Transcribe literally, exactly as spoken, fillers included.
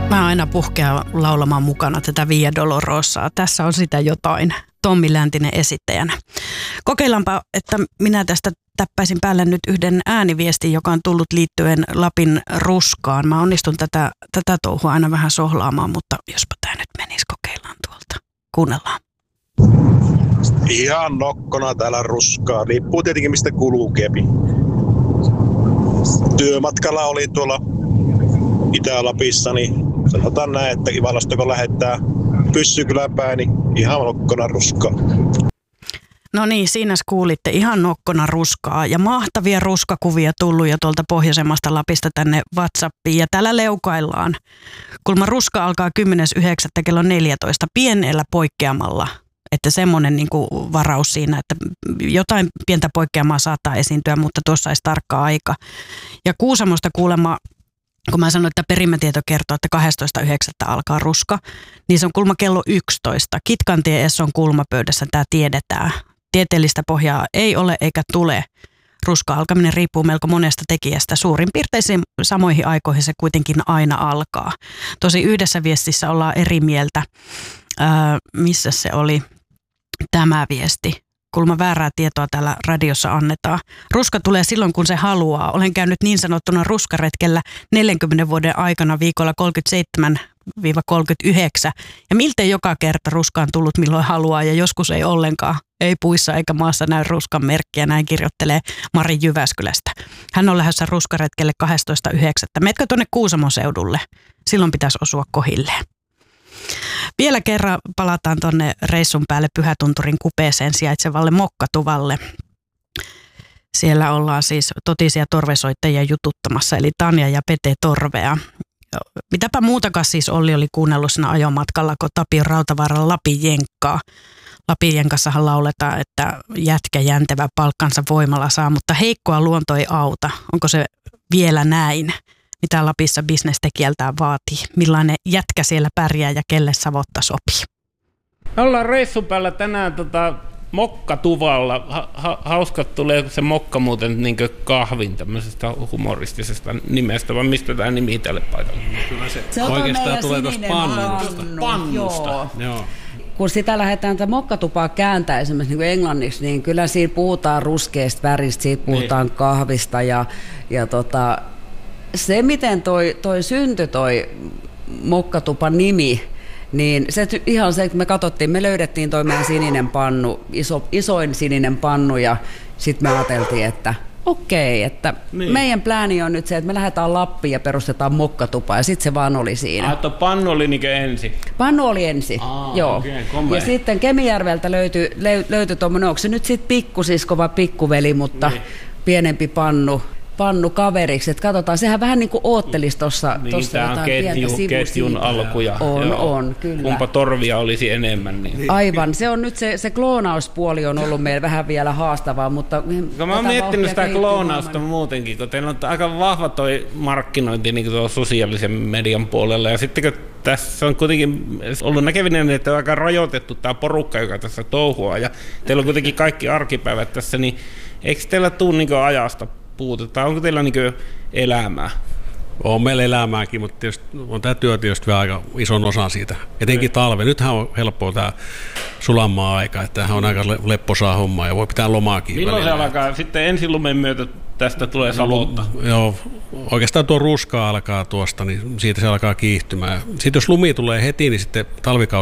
Mä aina puhkean laulamaan mukana tätä Via Dolorosaa. Tässä on sitä jotain. Tommi Läntinen esittäjänä. Kokeillaanpa, että minä tästä täppäisin päälle nyt yhden ääniviestin, joka on tullut liittyen Lapin ruskaan. Mä onnistun tätä, tätä touhua aina vähän sohlaamaan, mutta jospa tää nyt menisi, kokeillaan tuolta. Kuunnellaan. Ihan nokkona täällä ruskaa. Riippuu tietenkin mistä kulkeepi. Työmatkalla oli tuolla Itä-Lapissa, niin sanotaan näin, että Ivalasta kun lähettää Pyssykylän päin, niin ihan nokkona ruskaa. No niin, siinä kuulitte ihan nokkona ruskaa ja mahtavia ruskakuvia tullut jo tuolta pohjoisemmasta Lapista tänne WhatsAppiin ja täällä leukaillaan. Kulma ruska alkaa kymmenes yhdeksättä kello neljätoista pienellä poikkeamalla, että semmoinen niin kuin varaus siinä, että jotain pientä poikkeamaa saattaa esiintyä, mutta tuossa olisi tarkka aika. Ja Kuusamosta kuulemma, kun mä sanoin, että perimätieto kertoo, että kahdestoista yhdeksättä alkaa ruska, niin se on kulma kello yksitoista. Kitkantie Esson kulmapöydässä tämä tiedetään. Tieteellistä pohjaa ei ole eikä tule. Ruska alkaminen riippuu melko monesta tekijästä. Suurin piirtein samoihin aikoihin se kuitenkin aina alkaa. Tosi yhdessä viestissä ollaan eri mieltä. Öö, missä se oli tämä viesti? Kulma väärää tietoa täällä radiossa annetaan. Ruska tulee silloin, kun se haluaa. Olen käynyt niin sanottuna ruskaretkellä neljänkymmenen vuoden aikana viikolla kolmekymmentäseitsemän kolmekymmentäyhdeksän. Ja miltei joka kerta ruska on tullut milloin haluaa ja joskus ei ollenkaan. Ei puissa eikä maassa näy ruskan merkkiä, näin kirjoittelee Mari Jyväskylästä. Hän on lähdössä ruskaretkelle kahdestoista yhdeksättä. Metkö tuonne Kuusamon seudulle? Silloin pitäisi osua kohilleen. Vielä kerran palataan tuonne reissun päälle Pyhätunturin kupeeseen sijaitsevalle Mokkatuvalle. Siellä ollaan siis totisia torvesoittajia jututtamassa, eli Tanja ja Pete Torvea. Mitäpä muutakaan siis Olli oli kuunnellut siinä ajomatkalla, kun Tapio Rautavaaralla Lapin jenkkaa. Lapin jenkassahan lauletaan, että jätkä jäntevä palkkansa voimalla saa, mutta heikkoa luonto ei auta. Onko se vielä näin? Mitä Lapissa bisnestekijältään vaatii? Millainen jätkä siellä pärjää ja kelle savotta sopii? Me ollaan reissun päällä tänään tota, Mokkatuvalla. Ha- ha- hauska tulee se mokka muuten niin kahvin tämmöisestä humoristisesta nimestä, vai mistä tämä nimi tälle paikalle? Kyllä se, se oikeastaan tulee tuosta pannusta. Pannusta. Joo. Joo. Kun sitä lähdetään tätä mokkatupaa kääntää esimerkiksi niin englanniksi, niin kyllä siinä puhutaan ruskeasta väristä, siitä puhutaan niin. kahvista ja, ja tota, se, miten toi, toi syntyi toi mokkatupan nimi, niin se ihan se, että me katsottiin, me löydettiin toi meidän sininen pannu, iso, isoin sininen pannu ja sitten me ajateltiin, että okei, että niin. meidän plääni on nyt se, että me lähdetään Lappiin ja perustetaan mokkatupa ja sitten se vaan oli siinä. Ah, että pannu oli niin ensin? Pannu oli ensin, Aa, joo. Okay, ja sitten Kemijärveltä löytyi, löytyi tuommoinen, onko se nyt sitten pikkusisko vai pikkuveli, mutta niin. pienempi pannu. pannu kaveriksi, että katsotaan, sehän vähän niin kuin oottelisi tuossa niin, jotain ketju, ketjun alkuja. On, joo. on, kyllä. Kumpa torvia olisi enemmän. Niin. Aivan, se on nyt se, se kloonauspuoli on ollut meillä vähän vielä haastavaa, mutta... Mä oon miettinyt sitä kloonausta muutenkin, kun teillä on aika vahva toi markkinointi niin tuolla sosiaalisen median puolella, ja sitten kun tässä on kuitenkin ollut näkevinen, että on aika rajoitettu tämä porukka, joka tässä touhua, ja teillä on kuitenkin kaikki arkipäivät tässä, niin eikö teillä tule niin ajasta puutetta? Onko teillä niin elämää? On meillä elämääkin, mutta tietysti on tämä työ tietysti vielä aika ison osan siitä. Etenkin talve. Nythän on helppoa tämä sulamaa aika, että tämähän on aika lepposaa hommaa ja voi pitää lomaakin. Milloin välillä. se alkaa? Sitten ensin lumen myötä tästä tulee savotta. Joo, oikeastaan tuo ruska alkaa tuosta, niin siitä se alkaa kiihtymään. Sitten jos lumi tulee heti, niin sitten talvikausi